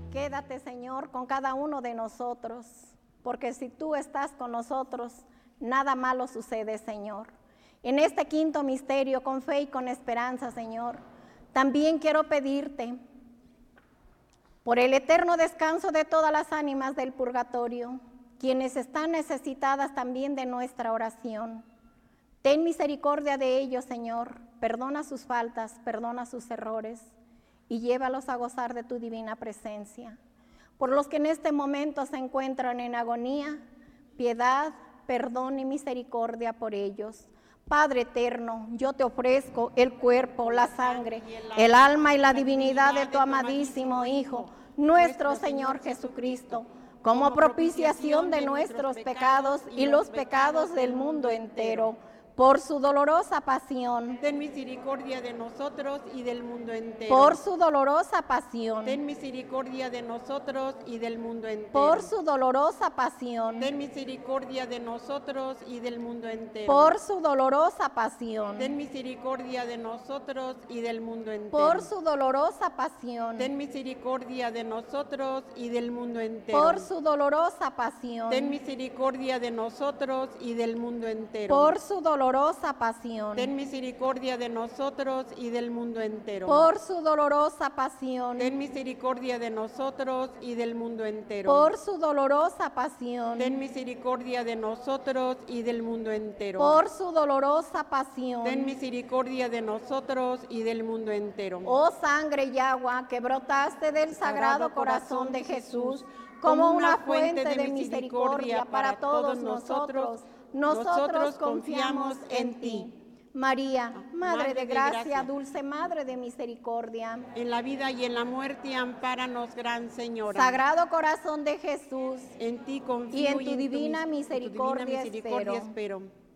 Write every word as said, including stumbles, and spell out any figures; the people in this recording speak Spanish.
quédate, Señor, con cada uno de nosotros, porque si tú estás con nosotros, nada malo sucede, Señor. En este quinto misterio, con fe y con esperanza, Señor, también quiero pedirte por el eterno descanso de todas las ánimas del purgatorio, quienes están necesitadas también de nuestra oración. Ten misericordia de ellos, Señor, perdona sus faltas, perdona sus errores y llévalos a gozar de tu divina presencia. Por los que en este momento se encuentran en agonía, piedad, perdón y misericordia por ellos. Padre eterno, yo te ofrezco el cuerpo, la sangre, el alma y la divinidad de tu amadísimo Hijo, nuestro Señor Jesucristo, como propiciación de nuestros pecados y los pecados del mundo entero. Por su dolorosa pasión, ten misericordia de nosotros y del mundo entero. Por su dolorosa pasión, ten misericordia de nosotros y del mundo entero. Por su dolorosa pasión, ten misericordia de nosotros y del mundo entero. Por su dolorosa pasión, ten misericordia de nosotros y del mundo entero. Por su dolorosa pasión, ten misericordia de nosotros y del mundo entero. Por su dolorosa pasión, ten misericordia de nosotros y del mundo entero. Por su dolorosa pasión, ten misericordia de nosotros y del mundo entero. Por su dolorosa pasión, ten misericordia de nosotros y del mundo entero. Por su dolorosa pasión, ten misericordia de nosotros y del mundo entero. Por su dolorosa pasión, ten misericordia de nosotros y del mundo entero. Oh sangre y agua que brotaste del Sagrado Corazón de Jesús, como una fuente de misericordia para todos nosotros, nosotros confiamos en ti. María, Madre de gracia, dulce Madre de misericordia, en la vida y en la muerte, ampáranos, Gran Señora. Sagrado Corazón de Jesús, en ti confío y en tu y en divina tu, misericordia, en tu divina misericordia espero. espero.